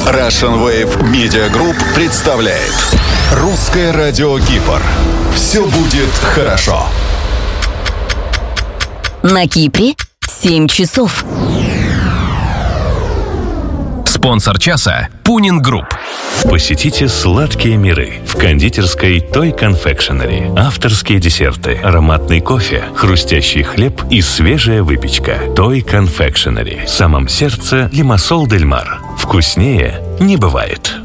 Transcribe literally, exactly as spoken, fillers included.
Russian Wave Media Group представляет Русское радио Кипр. Все будет хорошо. На Кипре семь часов. Спонсор часа – Пунин Групп. Посетите сладкие миры в кондитерской Toy Confectionery. Авторские десерты, ароматный кофе, хрустящий хлеб и свежая выпечка. Toy Confectionery. В самом сердце Лимассол Дель Мар. Вкуснее не бывает.